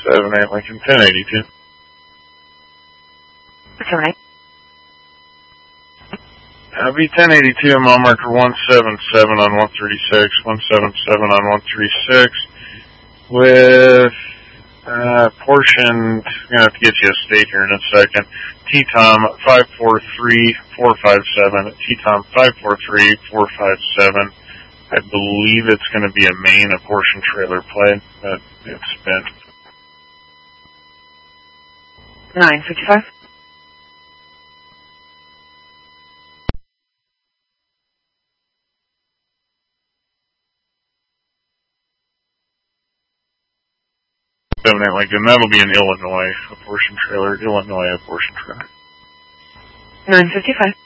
78 Lincoln, 1082. 78. Be 1082, mile marker 177 on 136, 177 on 136, with, portioned, I'm gonna have to get you a state here in a second, T-Tom 543457, T-Tom 543457, I believe it's gonna be a main apportion trailer play, but it's been 955. Lincoln. That'll be an Illinois apportion trailer, 955.